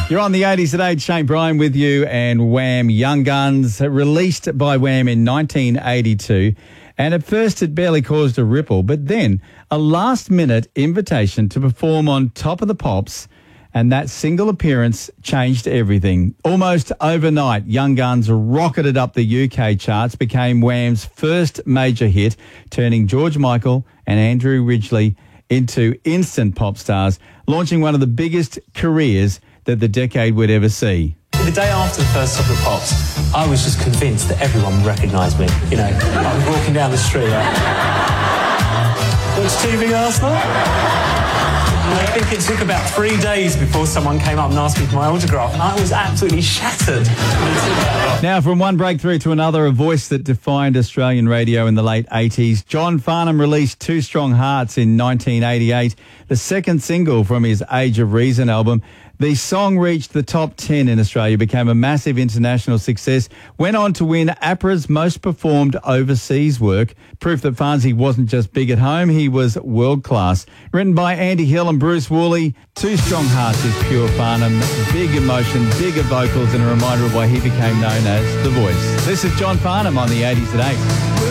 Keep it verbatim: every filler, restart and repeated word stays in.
You're on the eighties at eight. Shane Bryan with you, and Wham! Young Guns, released by Wham! In nineteen eighty-two. And at first it barely caused a ripple, but then a last-minute invitation to perform on Top of the Pops, and that single appearance changed everything. Almost overnight, Young Guns rocketed up the U K charts, became Wham's first major hit, turning George Michael and Andrew Ridgeley into instant pop stars, launching one of the biggest careers that the decade would ever see. The day after the first Top of the Pops, I was just convinced that everyone would recognise me. You know, I was walking down the street like, watched T V last night? I think it took about three days before someone came up and asked me for my autograph, and I was absolutely shattered. Now, from one breakthrough to another, a voice that defined Australian radio in the late eighties, John Farnham released Two Strong Hearts in nineteen eighty-eight, the second single from his Age of Reason album. The song reached the top ten in Australia, became a massive international success, went on to win APRA's most performed overseas work, proof that Farnsey wasn't just big at home, he was world-class. Written by Andy Hill and Bruce Woolley, Two Strong Hearts is pure Farnham, big emotion, bigger vocals, and a reminder of why he became known as The Voice. This is John Farnham on the eighties at eight.